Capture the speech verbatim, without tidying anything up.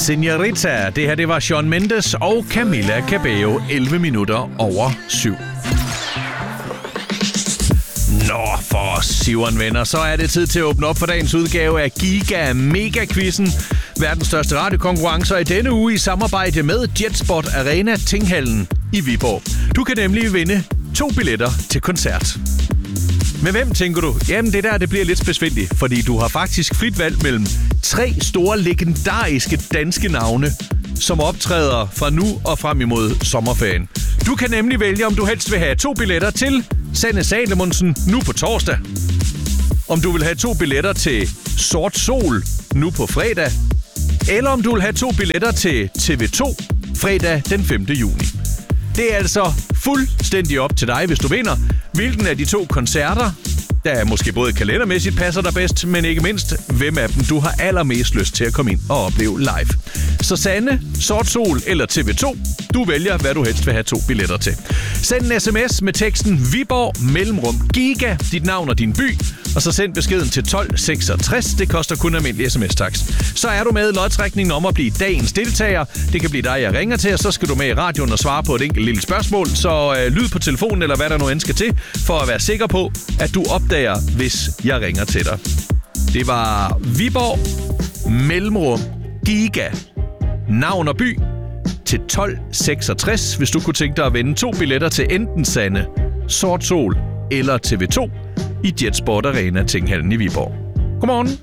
Señorita. Det her, det var Shawn Mendes og Camila Cabello. elleve minutter over syv. Nå, for siveren venner, så er det tid til at åbne op for dagens udgave af Giga Mega Quizzen. Verdens største radiokonkurrencer i denne uge i samarbejde med Jetsport Arena Tinghallen i Viborg. Du kan nemlig vinde to billetter til koncert. Med hvem tænker du? Jamen det der, det bliver lidt besvindeligt, fordi du har faktisk frit valg mellem tre store legendariske danske navne, som optræder fra nu og frem imod sommerferien. Du kan nemlig vælge, om du helst vil have to billetter til Sanne Salomonsen nu på torsdag. Om du vil have to billetter til Sort Sol nu på fredag. Eller om du vil have to billetter til T V to fredag den femte juni. Det er altså fuldstændig op til dig, hvis du vinder, hvilken af de to koncerter, der måske både kalendermæssigt passer dig bedst, men ikke mindst, hvem af dem du har allermest lyst til at komme ind og opleve live. Så Sanne, Sort Sol eller T V to, du vælger, hvad du helst vil have to billetter til. Send en sms med teksten Viborg mellemrum Giga, dit navn og din by, og så send beskeden til tolv seksogtres. Det koster kun almindelig sms-takst. Så er du med i lodtrækningen om at blive dagens deltager. Det kan blive dig, jeg ringer til, og så skal du med i radioen og svare på et enkelt lille spørgsmål. Så øh, lyd på telefonen, eller hvad der nu end skal til, for at være sikker på, at du opdager, hvis jeg ringer til dig. Det var Viborg mellemrum Giga, navn og by, til tolv seksogtres, hvis du kunne tænke dig at vinde to billetter til enten Sanne, Sort Sol eller T V to i Jetsport Arena Tinghallen i Viborg. Godmorgen.